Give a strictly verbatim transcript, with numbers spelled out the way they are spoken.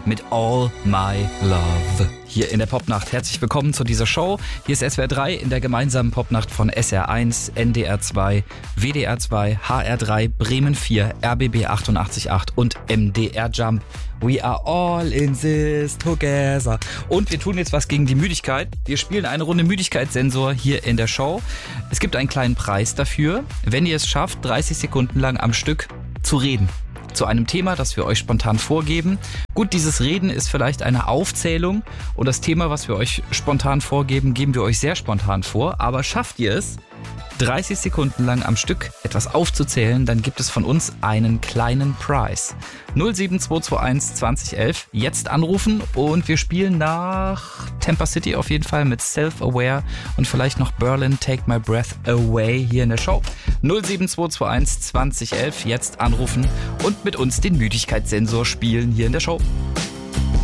mit All My Love. Hier in der Popnacht. Herzlich willkommen zu dieser Show. Hier ist S W R drei in der gemeinsamen Popnacht von S R eins, N D R zwei, W D R zwei, H R drei, Bremen vier, R B B achtundachtzig Komma acht und M D R Jump. We are all in this together. Und wir tun jetzt was gegen die Müdigkeit. Wir spielen eine Runde Müdigkeitssensor hier in der Show. Es gibt einen kleinen Preis dafür, wenn ihr es schafft, dreißig Sekunden lang am Stück zu reden. Zu einem Thema, das wir euch spontan vorgeben. Gut, dieses Reden ist vielleicht eine Aufzählung und das Thema, was wir euch spontan vorgeben, geben wir euch sehr spontan vor. Aber schafft ihr es, dreißig Sekunden lang am Stück etwas aufzuzählen, dann gibt es von uns einen kleinen Preis. null sieben zwei zwei eins zwanzig elf, jetzt anrufen und wir spielen nach Tampa City auf jeden Fall mit Self-Aware und vielleicht noch Berlin, Take My Breath Away hier in der Show. null sieben zwei zwei eins zwanzig elf, jetzt anrufen und mit uns den Müdigkeitssensor spielen hier in der Show.